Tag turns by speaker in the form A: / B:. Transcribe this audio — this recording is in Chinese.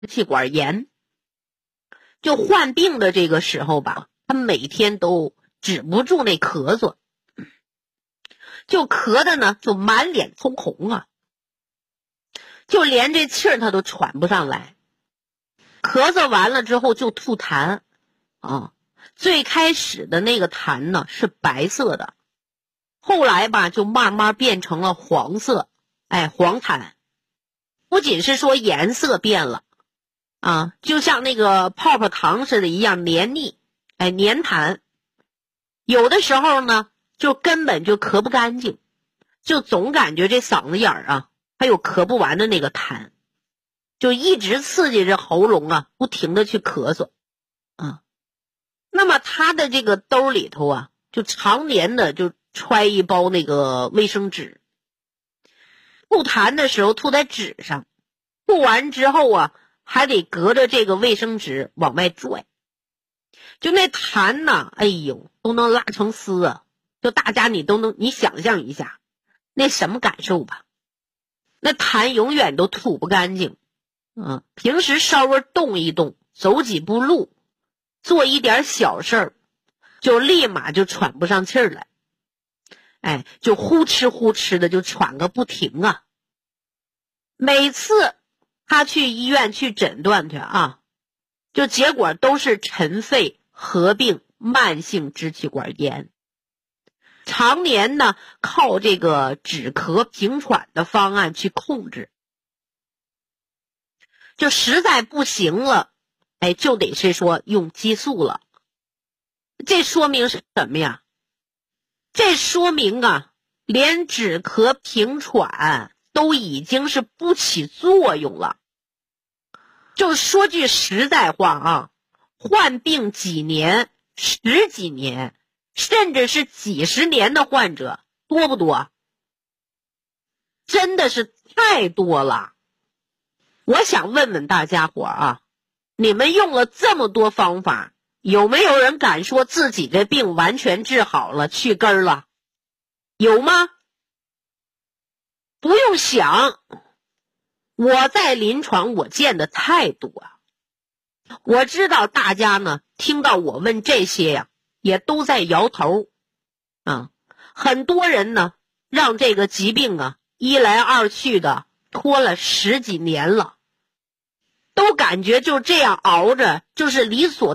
A: 气管炎。就患病的这个时候吧，他每天都止不住那咳嗽，就咳的呢就满脸通红啊，就连这气儿他都喘不上来。咳嗽完了之后就吐痰啊，最开始的那个痰呢是白色的，后来吧就慢慢变成了黄色，黄痰。不仅是说颜色变了啊，就像那个泡泡糖似的一样黏腻，黏痰。有的时候呢就根本就咳不干净，就总感觉这嗓子眼儿啊还有咳不完的那个痰，就一直刺激着喉咙啊，不停的去咳嗽啊。那么他的这个兜里头啊，就常年的就揣一包那个卫生纸，吐痰的时候吐在纸上，吐完之后啊还得隔着这个卫生纸往外拽，就那痰呐，哎呦，都能拉成丝啊！就大家你想象一下，那什么感受吧？那痰永远都吐不干净，平时稍微动一动，走几步路，做一点小事儿，就立马就喘不上气儿来，就呼哧呼哧的就喘个不停啊！每次他去医院去诊断去啊，就结果都是尘肺合并慢性支气管炎，常年呢靠这个止咳平喘的方案去控制，就实在不行了，就得是说用激素了。这说明是什么呀？这说明啊，连止咳平喘都已经是不起作用了。就说句实在话啊，患病几年、十几年，甚至是几十年的患者多不多？真的是太多了。我想问问大家伙啊，你们用了这么多方法，有没有人敢说自己这病完全治好了、去根儿了？有吗？不用想，我在临床我见的太多啊。我知道大家呢听到我问这些呀，也都在摇头啊。很多人呢让这个疾病啊一来二去的拖了十几年了，都感觉就这样熬着就是理所